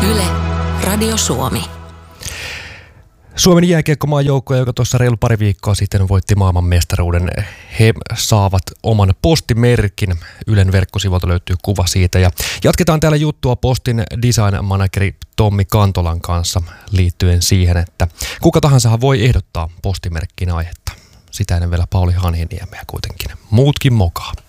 Yle, Radio Suomi. Suomen jääkiekkomaajoukkue, joka tuossa reilu pari viikkoa sitten voitti maailmanmestaruuden, he saavat oman postimerkin. Ylen verkkosivuilta löytyy kuva siitä. Ja jatketaan täällä juttua Postin design-manageri Tommi Kantolan kanssa liittyen siihen, että kuka tahansa voi ehdottaa postimerkkiin aihetta. Sitä ennen vielä Pauli Hanhiniemeä kuitenkin. Muutkin mokaa.